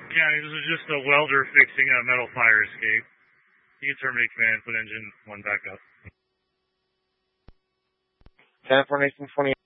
Yeah, this is just a welder fixing a metal fire escape. You can terminate command, put engine 1 back up. 10 Formation 28.